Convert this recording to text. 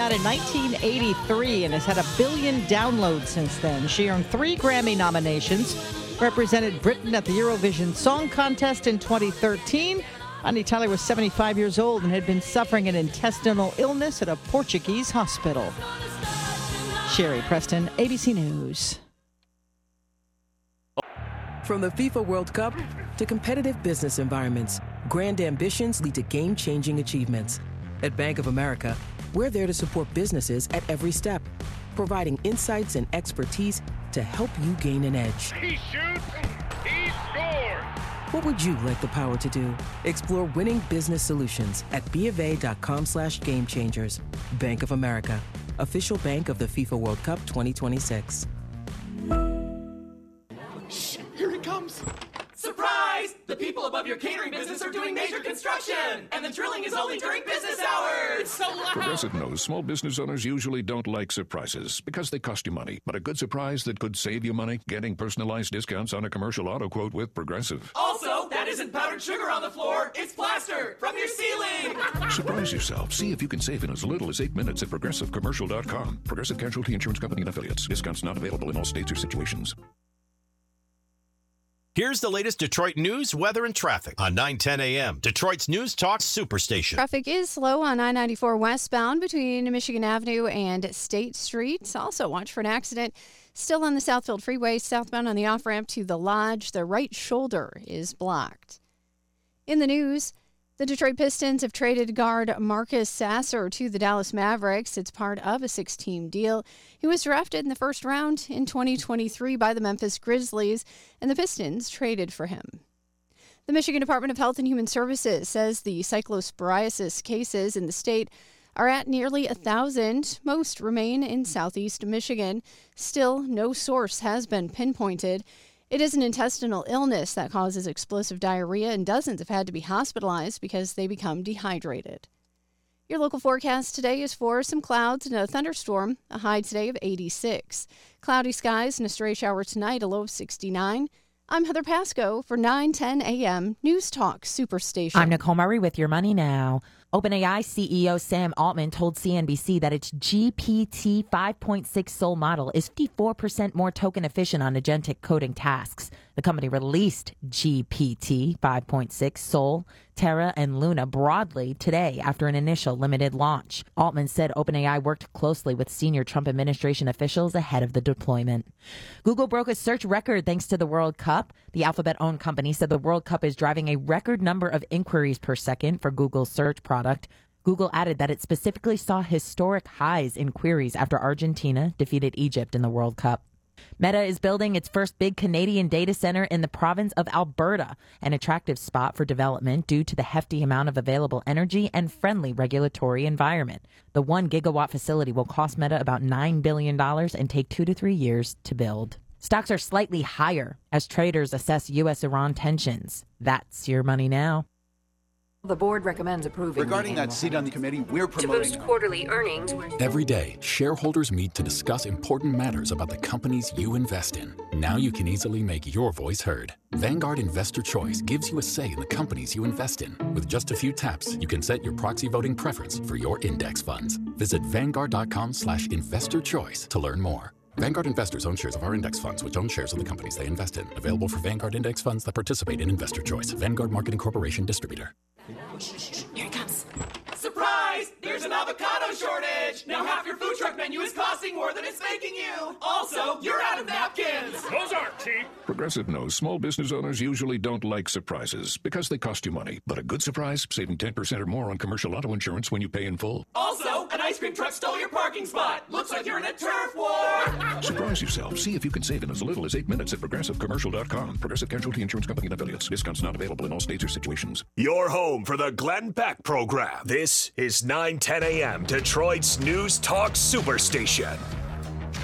out in 1983 and has had 1 billion downloads since then. She earned 3 Grammy nominations, represented Britain at the Eurovision Song Contest in 2013. Bonnie Tyler was 75 years old and had been suffering an intestinal illness at a Portuguese hospital. Sherry Preston, ABC News. From the FIFA World Cup to competitive business environments, grand ambitions lead to game-changing achievements. At Bank of America, we're there to support businesses at every step, providing insights and expertise to help you gain an edge. He shoots, he scores! What would you like the power to do? Explore winning business solutions at BofA.com/gamechangers. Bank of America, official bank of the FIFA World Cup 2026. Shh, here it comes. Surprise! The people above your catering business are doing major construction, and the drilling is only during business hours. It's so loud. Progressive knows small business owners usually don't like surprises because they cost you money. But a good surprise that could save you money, getting personalized discounts on a commercial auto quote with Progressive. Also, that isn't powdered sugar on the floor. It's plaster from your ceiling. Surprise yourself. See if you can save in as little as 8 minutes at ProgressiveCommercial.com. Progressive Casualty Insurance Company and Affiliates. Discounts not available in all states or situations. Here's the latest Detroit news, weather, and traffic on 9:10 a.m. Detroit's News Talk Superstation. Traffic is slow on I-94 westbound between Michigan Avenue and State Street. Also, watch for an accident still on the Southfield Freeway, southbound on the off-ramp to the Lodge. The right shoulder is blocked. In the news, the Detroit Pistons have traded guard Marcus Sasser to the Dallas Mavericks. It's part of a 6-team deal. He was drafted in the first round in 2023 by the Memphis Grizzlies, and the Pistons traded for him. The Michigan Department of Health and Human Services says the cyclosporiasis cases in the state are at nearly 1,000. Most remain in southeast Michigan. Still, no source has been pinpointed. It is an intestinal illness that causes explosive diarrhea, and dozens have had to be hospitalized because they become dehydrated. Your local forecast today is for some clouds and a thunderstorm, a high today of 86. Cloudy skies and a stray shower tonight, a low of 69. I'm Heather Pasco for 9:10 a.m. News Talk Superstation. I'm Nicole Murray with Your Money Now. OpenAI CEO Sam Altman told CNBC that its GPT 5.6 Soul model is 54% more token efficient on agentic coding tasks. The company released GPT 5.6 Soul, Terra, and Luna broadly today after an initial limited launch. Altman said OpenAI worked closely with senior Trump administration officials ahead of the deployment. Google broke a search record thanks to the World Cup. The Alphabet-owned company said the World Cup is driving a record number of inquiries per second for Google's search product. Google added that it specifically saw historic highs in queries after Argentina defeated Egypt in the World Cup. Meta is building its first big Canadian data center in the province of Alberta, an attractive spot for development due to the hefty amount of available energy and friendly regulatory environment. The 1 gigawatt facility will cost Meta about $9 billion and take 2 to 3 years to build. Stocks are slightly higher as traders assess U.S.-Iran tensions. That's Your Money Now. The board recommends approving. Regarding that seat on the committee, we're promoting. To boost quarterly earnings. Every day, shareholders meet to discuss important matters about the companies you invest in. Now you can easily make your voice heard. Vanguard Investor Choice gives you a say in the companies you invest in. With just a few taps, you can set your proxy voting preference for your index funds. Visit Vanguard.com/investorchoice to learn more. Vanguard investors own shares of our index funds, which own shares of the companies they invest in. Available for Vanguard index funds that participate in Investor Choice. Vanguard Marketing Corporation distributor. Here it comes. Surprise! There's an avocado shortage! Now half your food truck menu is costing more than it's making you! Also, you're out of napkins! Those aren't cheap. Progressive knows small business owners usually don't like surprises because they cost you money. But a good surprise, saving 10% or more on commercial auto insurance when you pay in full. Also, an ice cream truck stole your parking spot! Looks like you're in a turf war! Surprise yourself. See if you can save in as little as 8 minutes at ProgressiveCommercial.com. Progressive Casualty Insurance Company and Affiliates. Discounts not available in all states or situations. Your home for the Glenn Beck program. This is 9:10 a.m. Detroit's News Talk Superstation.